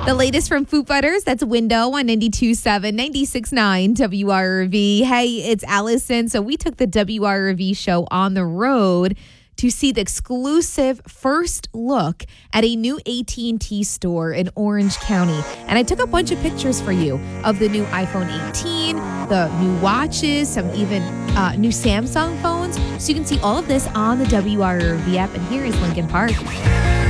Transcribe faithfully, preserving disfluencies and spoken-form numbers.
The latest from Food Butters, that's Window on ninety-two point seven, ninety-six point nine W R R V. Hey, it's Allison. So we took the W R R V show on the road to see the exclusive first look at a new A T and T store in Orange County. And I took a bunch of pictures for you of the new iPhone eighteen, the new watches, some even uh, new Samsung phones. So you can see all of this on the W R R V app. And here is Lincoln Park.